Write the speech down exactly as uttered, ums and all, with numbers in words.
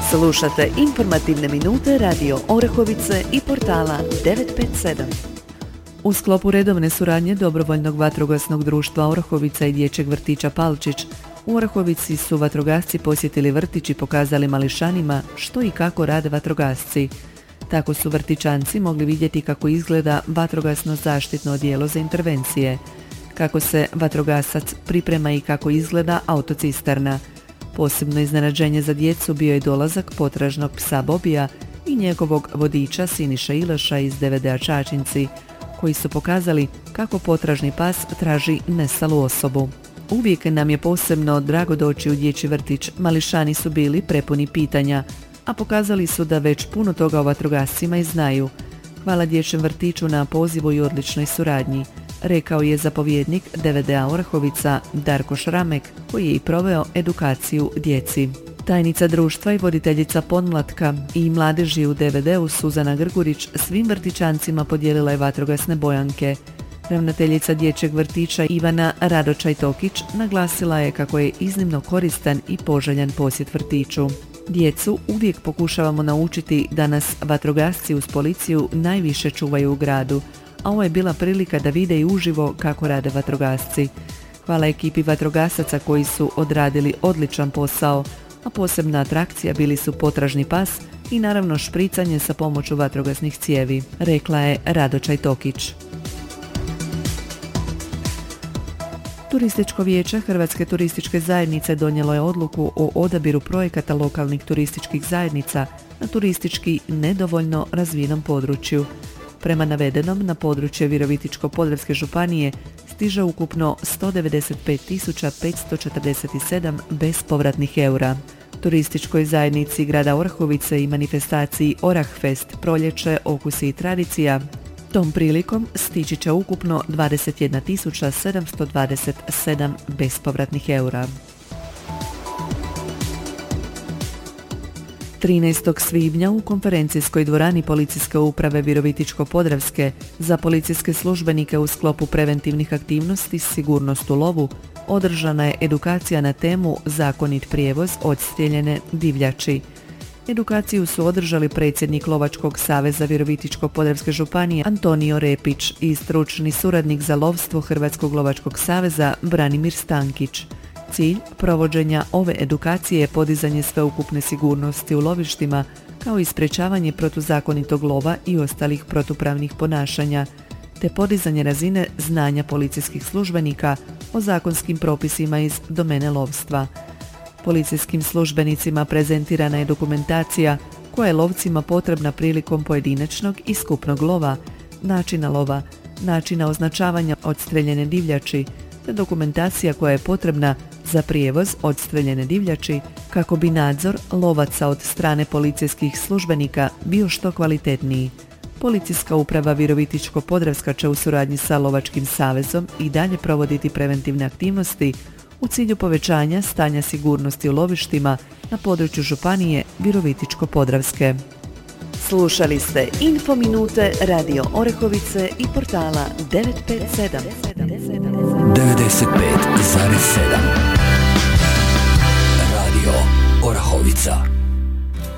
Slušate informativne minute Radio Orahovice i portala devet pet sedam. U sklopu redovne suradnje Dobrovoljnog vatrogasnog društva Orahovica i Dječjeg vrtića Palčić, u Orahovici su vatrogasci posjetili vrtić i pokazali mališanima što i kako rade vatrogasci. Tako su vrtićanci mogli vidjeti kako izgleda vatrogasno zaštitno odijelo za intervencije, kako se vatrogasac priprema i kako izgleda autocisterna. Posebno iznenađenje za djecu bio je dolazak potražnog psa Bobija i njegovog vodiča Siniša Ilaša iz de ve de a Čačinci, koji su pokazali kako potražni pas traži nestalu osobu. Uvijek nam je posebno drago doći u dječji vrtić, mališani su bili prepuni pitanja, a pokazali su da već puno toga o vatrogascima i znaju. Hvala dječjem vrtiću na pozivu i odličnoj suradnji, rekao je zapovjednik de ve de a Orahovica Darko Šramek, koji je i proveo edukaciju djeci. Tajnica društva i voditeljica podmlatka i mladeži u de ve de u Suzana Grgurić svim vrtićancima podijelila je vatrogasne bojanke. Ravnateljica dječjeg vrtića Ivana Radočaj-Tokić naglasila je kako je iznimno koristan i poželjan posjet vrtiću. Djecu uvijek pokušavamo naučiti da nas vatrogasci uz policiju najviše čuvaju u gradu, a ovo je bila prilika da vide i uživo kako rade vatrogasci. Hvala ekipi vatrogasaca koji su odradili odličan posao, a posebna atrakcija bili su potražni pas i naravno špricanje sa pomoću vatrogasnih cijevi, rekla je Radočaj-Tokić. Turističko vijeće Hrvatske turističke zajednice donijelo je odluku o odabiru projekata lokalnih turističkih zajednica na turistički nedovoljno razvijenom području. Prema navedenom, na područje Virovitičko-podravske županije stiže ukupno sto devedeset pet tisuća petsto četrdeset sedam bespovratnih eura. Turističkoj zajednici grada Orahovice i manifestaciji Orahfest proljeće, okusi i tradicija tom prilikom stići će ukupno dvadeset jedna tisuća sedamsto dvadeset sedam bespovratnih eura. trinaestog svibnja u konferencijskoj dvorani Policijske uprave Virovitičko-podravske za policijske službenike u sklopu preventivnih aktivnosti Sigurnost u lovu održana je edukacija na temu Zakonit prijevoz odstrijeljene divljači. Edukaciju su održali predsjednik Lovačkog saveza Virovitičko-podravske županije Antonio Repić i stručni suradnik za lovstvo Hrvatskog lovačkog saveza Branimir Stankić. Cilj provođenja ove edukacije je podizanje sveukupne sigurnosti u lovištima, kao i sprječavanje protuzakonitog lova i ostalih protupravnih ponašanja, te podizanje razine znanja policijskih službenika o zakonskim propisima iz domene lovstva. Policijskim službenicima prezentirana je dokumentacija koja je lovcima potrebna prilikom pojedinačnog i skupnog lova, načina lova, načina označavanja odstreljene divljači, te dokumentacija koja je potrebna za prijevoz odstreljene divljači kako bi nadzor lovaca od strane policijskih službenika bio što kvalitetniji. Policijska uprava Virovitičko-podravska će u suradnji sa Lovačkim savezom i dalje provoditi preventivne aktivnosti u cilju povećanja stanja sigurnosti u lovištima na području županije Virovitičko-podravske. Slušali ste Info minute Radio Orahovice i portala devet pet sedam. devedeset pet zarez sedam Radio Orahovica.